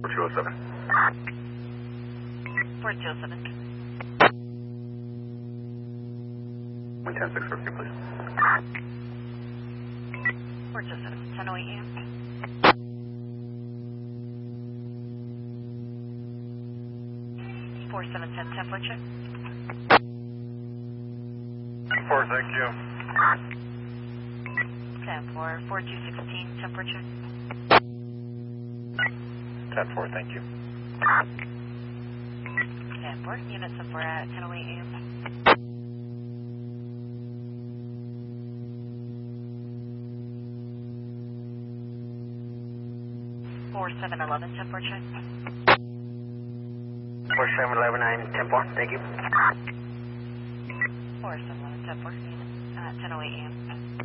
4207. 4207. 110 642, please. 4207, 1008 AM. 4710, 10-4 check. 4, thank you. 10-4, 4216, 10-4 check. 10-4, thank you. 10-4, unit 10-4 at 1008 AM. 4711, 10-4 check. 4711, 10-4, thank you. 4711, 10-4, unit at 1008 AM.